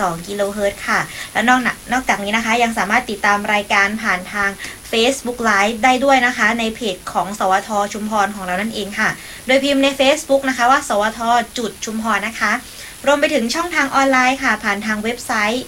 12กิโลเฮิรตซ์ค่ะและนอกจากนี้นะคะยังสามารถติดตามรายการผ่านทาง Facebook Live ได้ด้วยนะคะในเพจของสวทชุมพรของเรานั่นเองค่ะโดยพิมพ์ใน Facebook นะคะว่าสวทชุมพรนะคะรวมไปถึงช่องทางออนไลน์ค่ะผ่านทางเว็บไซต์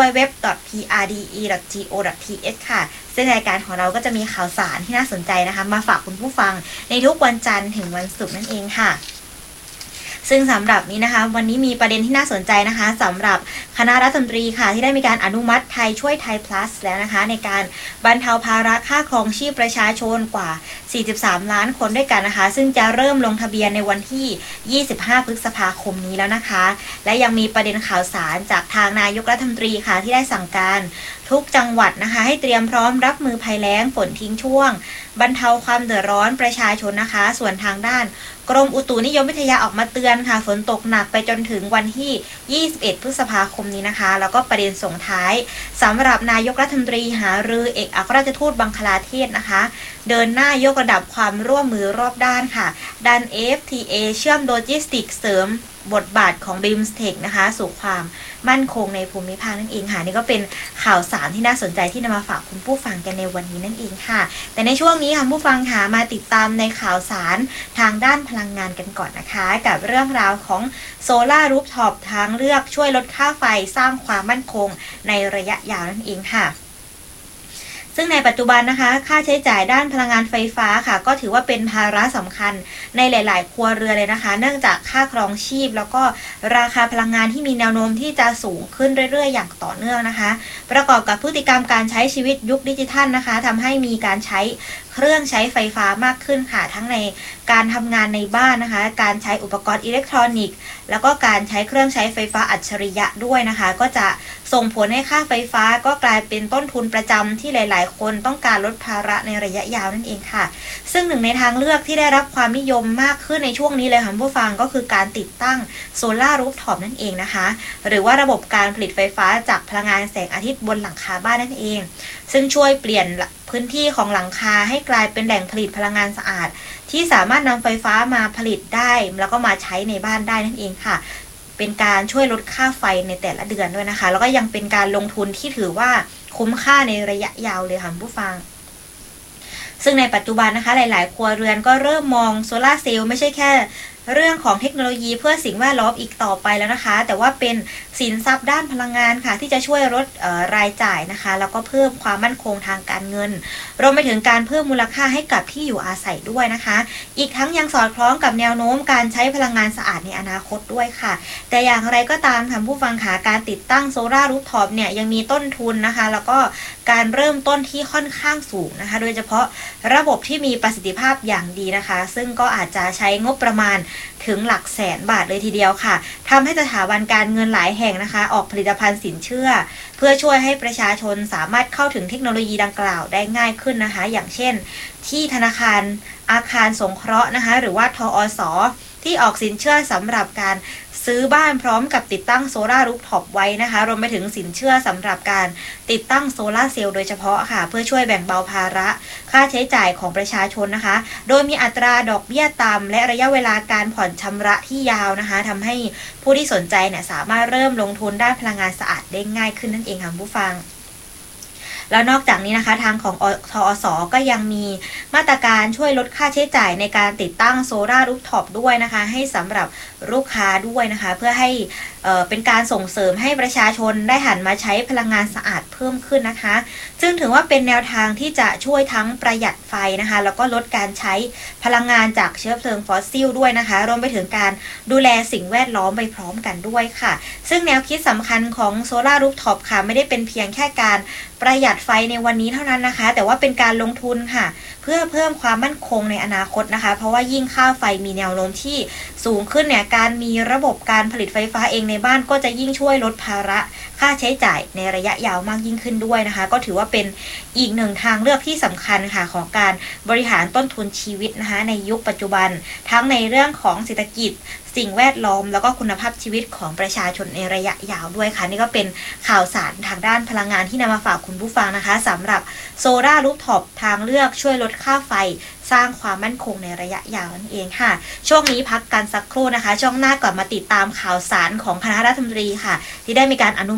www.prde.go.th ค่ะซึ่งรายการของเราก็จะมีข่าวสารที่น่าสนใจนะคะมาฝากคุณผู้ฟังในทุกวันจันทร์ถึงวันศุกร์นั่นเองค่ะซึ่งสำหรับนี้นะคะวันนี้มีประเด็นที่น่าสนใจนะคะสำหรับคณะรัฐมนตรีค่ะที่ได้มีการอนุมัติไทยช่วยไทย plus แล้วนะคะในการบรรเทาภาระค่าครองชีพประชาชนกว่า43ล้านคนด้วยกันนะคะซึ่งจะเริ่มลงทะเบียนในวันที่25พฤษภาคมนี้แล้วนะคะและยังมีประเด็นข่าวสารจากทางนายกรัฐมนตรีค่ะที่ได้สั่งการทุกจังหวัดนะคะให้เตรียมพร้อมรับมือภัยแล้งฝนทิ้งช่วงบรรเทาความเดือดร้อนประชาชนนะคะส่วนทางด้านกรมอุตุนิยมวิทยาออกมาเตือนค่ะฝนตกหนักไปจนถึงวันที่21พฤษภาคมนี้นะคะแล้วก็ประเด็นส่งท้ายสำหรับนายกรัฐมนตรีหารือเอกอัครราชทูตบังคลาเทศนะคะเดินหน้ายกระดับความร่วมมือรอบด้านค่ะด้าน FTA เชื่อมโลจิสติกเสริมบทบาทของ BIMSTEC นะคะสู่ความมั่นคงในภูมิภาคนั่นเองค่ะนี่ก็เป็นข่าวสารที่น่าสนใจที่นำมาฝากคุณผู้ฟังกันในวันนี้นั่นเองค่ะแต่ในช่วงนี้ค่ะผู้ฟังค่ะมาติดตามในข่าวสารทางด้านพลังงานกันก่อนนะคะกับเรื่องราวของโซล่ารูฟท็อปทางเลือกช่วยลดค่าไฟสร้างความมั่นคงในระยะยาวนั่นเองค่ะซึ่งในปัจจุบันนะคะค่าใช้จ่ายด้านพลังงานไฟฟ้าค่ะก็ถือว่าเป็นภาระสำคัญในหลายๆครัวเรือนเลยนะคะเนื่องจากค่าครองชีพแล้วก็ราคาพลังงานที่มีแนวโน้มที่จะสูงขึ้นเรื่อยๆอย่างต่อเนื่องนะคะประกอบกับพฤติกรรมการใช้ชีวิตยุคดิจิทัลนะคะทำให้มีการใช้เครื่องใช้ไฟฟ้ามากขึ้นค่ะทั้งในการทำงานในบ้านนะคะการใช้อุปกรณ์อิเล็กทรอนิกส์แล้วก็การใช้เครื่องใช้ไฟฟ้าอัจฉริยะด้วยนะคะก็จะส่งผลให้ค่าไฟฟ้าก็กลายเป็นต้นทุนประจำที่หลายๆคนต้องการลดภาระในระยะยาวนั่นเองค่ะซึ่งหนึ่งในทางเลือกที่ได้รับความนิยมมากขึ้นในช่วงนี้เลยค่ะผู้ฟังก็คือการติดตั้งโซล่ารูฟท็อปนั่นเองนะคะหรือว่าระบบการผลิตไฟฟ้าจากพลังงานแสงอาทิตย์บนหลังคาบ้านนั่นเองซึ่งช่วยเปลี่ยนพื้นที่ของหลังคาให้กลายเป็นแหล่งผลิตพลังงานสะอาดที่สามารถนำไฟฟ้ามาผลิตได้แล้วก็มาใช้ในบ้านได้นั่นเองค่ะเป็นการช่วยลดค่าไฟในแต่ละเดือนด้วยนะคะแล้วก็ยังเป็นการลงทุนที่ถือว่าคุ้มค่าในระยะยาวเลยค่ะผู้ฟังซึ่งในปัจจุบันนะคะหลายๆครัวเรือนก็เริ่มมองโซล่าร์เซลล์ไม่ใช่แค่เรื่องของเทคโนโลยีเพื่อสิ่งแวดล้อมอีกต่อไปแล้วนะคะแต่ว่าเป็นสินทรัพย์ด้านพลังงานค่ะที่จะช่วยลดรายจ่ายนะคะแล้วก็เพิ่มความมั่นคงทางการเงินรวมไปถึงการเพิ่มมูลค่าให้กับที่อยู่อาศัยด้วยนะคะอีกทั้งยังสอดคล้องกับแนวโน้มการใช้พลังงานสะอาดในอนาคตด้วยค่ะแต่อย่างไรก็ตามท่านผู้ฟังค่ะการติดตั้งโซล่ารูฟท็อปเนี่ยยังมีต้นทุนนะคะแล้วก็การเริ่มต้นที่ค่อนข้างสูงนะคะโดยเฉพาะระบบที่มีประสิทธิภาพอย่างดีนะคะซึ่งก็อาจจะใช้งบประมาณถึงหลักแสนบาทเลยทีเดียวค่ะทำให้สถาบันการเงินหลายแห่งนะคะออกผลิตภัณฑ์สินเชื่อเพื่อช่วยให้ประชาชนสามารถเข้าถึงเทคโนโลยีดังกล่าวได้ง่ายขึ้นนะคะอย่างเช่นที่ธนาคารอาคารสงเคราะห์นะคะหรือว่าทอส.ที่ออกสินเชื่อสำหรับการซื้อบ้านพร้อมกับติดตั้งโซล่ารูฟท็อปไว้นะคะรวมไปถึงสินเชื่อสำหรับการติดตั้งโซล่าเซลล์โดยเฉพาะค่ะเพื่อช่วยแบ่งเบาภาระค่าใช้จ่ายของประชาชนนะคะโดยมีอัตราดอกเบี้ยต่ำและระยะเวลาการผ่อนชำระที่ยาวนะคะทำให้ผู้ที่สนใจเนี่ยสามารถเริ่มลงทุนด้านพลังงานสะอาดได้ง่ายขึ้นนั่นเองค่ะผู้ฟังแล้วนอกจากนี้นะคะทางของทอส.ก็ยังมีมาตรการช่วยลดค่าใช้จ่ายในการติดตั้งโซล่ารูฟท็อปด้วยนะคะให้สำหรับลูกค้าด้วยนะคะเพื่อให้เป็นการส่งเสริมให้ประชาชนได้หันมาใช้พลังงานสะอาดเพิ่มขึ้นนะคะซึ่งถือว่าเป็นแนวทางที่จะช่วยทั้งประหยัดไฟนะคะแล้วก็ลดการใช้พลังงานจากเชื้อเพลิงฟอสซิลด้วยนะคะรวมไปถึงการดูแลสิ่งแวดล้อมไปพร้อมกันด้วยค่ะซึ่งแนวคิดสำคัญของโซล่ารูฟท็อปค่ะไม่ได้เป็นเพียงแค่การประหยัดไฟในวันนี้เท่านั้นนะคะแต่ว่าเป็นการลงทุนค่ะเพื่อเพิ่มความมั่นคงในอนาคตนะคะเพราะว่ายิ่งค่าไฟมีแนวโน้มที่สูงขึ้นเนี่ยการมีระบบการผลิตไฟฟ้าเองในบ้านก็จะยิ่งช่วยลดภาระค่าใช้จ่ายในระยะยาวมากยิ่งขึ้นด้วยนะคะก็ถือว่าเป็นอีกหนึ่งทางเลือกที่สำคัญค่ะของการบริหารต้นทุนชีวิตนะคะในยุคปัจจุบันทั้งในเรื่องของเศรษฐกิจสิ่งแวดล้อมแล้วก็คุณภาพชีวิตของประชาชนในระยะยาวด้วยค่ะนี่ก็เป็นข่าวสารทางด้านพลังงานที่นำมาฝากคุณผู้ฟังนะคะสำหรับโซล่ารูฟท็อปทางเลือกช่วยลดค่าไฟสร้างความมั่นคงในระยะยาวนั่นเองค่ะช่วงนี้พักกันสักครู่นะคะช่วงหน้ากลับมาติดตามข่าวสารของคณะรัฐมนตรีค่ะที่ได้มีการอนุ